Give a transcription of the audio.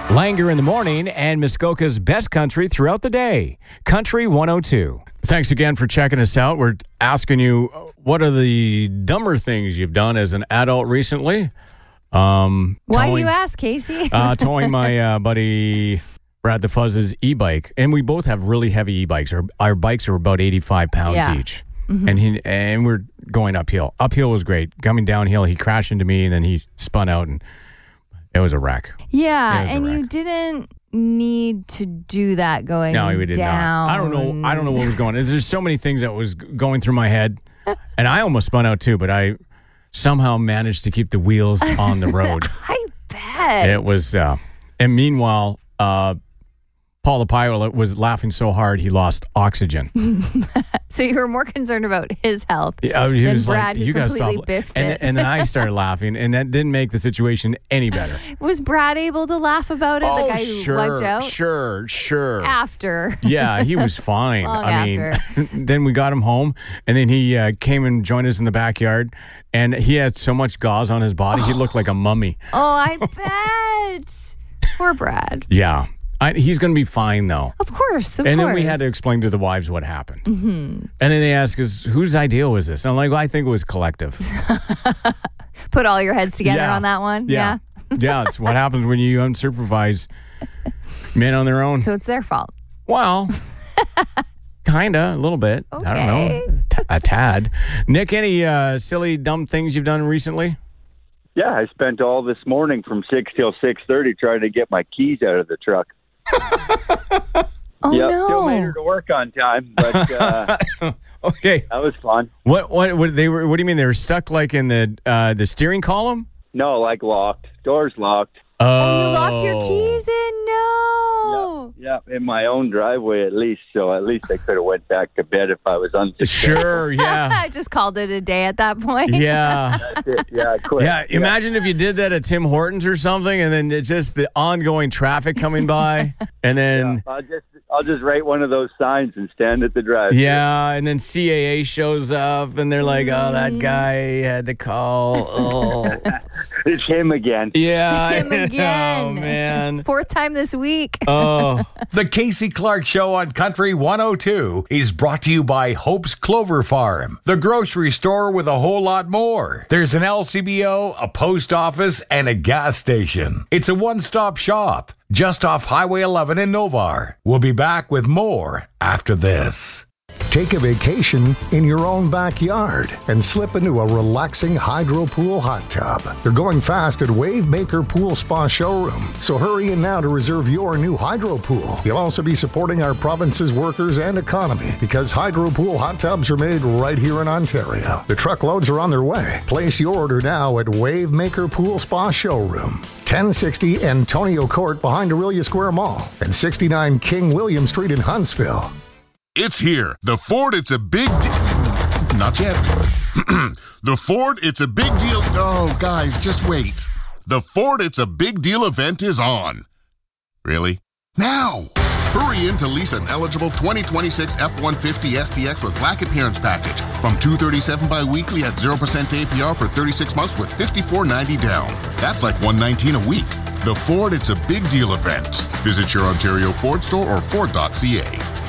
Langer in the morning and Muskoka's best country throughout the day. Country 102. Thanks again for checking us out. We're asking you, what are the dumber things you've done as an adult recently? Why do you ask, Casey? Towing my buddy Brad the Fuzz's e-bike. And we both have really heavy e-bikes. Our bikes are about 85 pounds each. Mm-hmm. And we're going uphill. Uphill was great. Coming downhill, he crashed into me and then he spun out and it was a wreck. Yeah, and you didn't need to do that going down. No, we did not. I don't know what was going on. There's so many things that was going through my head. And I almost spun out too, but I somehow managed to keep the wheels on the road. I bet. It was, and meanwhile, Paul the pilot was laughing so hard he lost oxygen. So you were more concerned about his health he than was Brad, like, who you gotta completely stop. biffed it. And then I started laughing, and that didn't make the situation any better. Was Brad able to laugh about it? The guy who wiped out? Sure. After. Yeah, he was fine. Long Then we got him home, and then he came and joined us in the backyard, and he had so much gauze on his body, he looked like a mummy. Oh, I bet. Poor Brad. Yeah. He's going to be fine, though. Of course, And then we had to explain to the wives what happened. Mm-hmm. And then they asked us, whose idea was this? And I'm like, well, I think it was collective. Put all your heads together on that one? Yeah. Yeah, it's what happens when you unsupervise men on their own. So it's their fault. Well, kind of, a little bit. Okay. I don't know, a tad. Nick, any silly, dumb things you've done recently? Yeah, I spent all this morning from 6 till 6:30 trying to get my keys out of the truck. Oh, yep, no. Still made her to work on time, but okay, that was fun. What do you mean they were stuck like in the steering column? No, like locked. Doors locked. Oh, you locked your keys in? No. Yep, in my own driveway at least. So at least I could have went back to bed if I was unsuccessful. Sure, yeah. I just called it a day at that point. Yeah. That's it. Yeah, I quit. Yeah, imagine if you did that at Tim Hortons or something, and then it's just the ongoing traffic coming by, and then I'll just write one of those signs and stand at the drive-thru. yeah, and then CAA shows up, and they're like, "Oh, that guy had to call." Oh, It's him again. yeah, Him again. Oh man. 4th time this week. Oh, The Casey Clark Show on Country 102 is brought to you by Hope's Clover Farm, the grocery store with a whole lot more. There's an LCBO, a post office, and a gas station. It's a one-stop shop just off Highway 11 in Novar. We'll be back with more after this. Take a vacation in your own backyard and slip into a relaxing hydro pool hot tub. They're going fast at Wavemaker Pool Spa Showroom, so hurry in now to reserve your new hydro pool. You'll also be supporting our province's workers and economy because hydro pool hot tubs are made right here in Ontario. The truckloads are on their way. Place your order now at Wavemaker Pool Spa Showroom. 1060 Antonio Court behind Aurelia Square Mall and 69 King William Street in Huntsville. It's here. The Ford, it's a big Not yet. The Ford, it's a big deal. Oh, guys, just wait. The Ford, it's a big deal event is on. Really? Now! Hurry in to lease an eligible 2026 F-150 STX with Black Appearance Package from $237 bi-weekly at 0% APR for 36 months with $54.90 down. That's like $119 a week. The Ford, it's a big deal event. Visit your Ontario Ford store or Ford.ca.